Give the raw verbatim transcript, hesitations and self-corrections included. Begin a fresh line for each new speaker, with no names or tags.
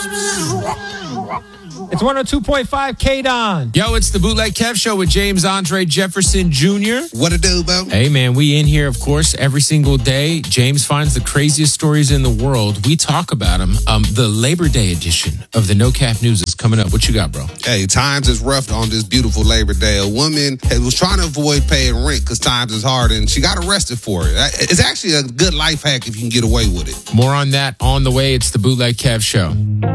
It's one oh two point five K-Don.
Yo, it's the Bootleg Kev Show with James Andre Jefferson Junior
What it do, bro?
Hey, man, we in here, of course, every single day. James finds the craziest stories in the world. We talk about them. Um, the Labor Day edition of the No Cap News is coming up. What you got, bro?
Hey, times is rough on this beautiful Labor Day. A woman was trying to avoid paying rent because times is hard, and she got arrested for it. It's actually a good life hack if you can get away with it.
More on that on the way. It's the Bootleg Kev Show.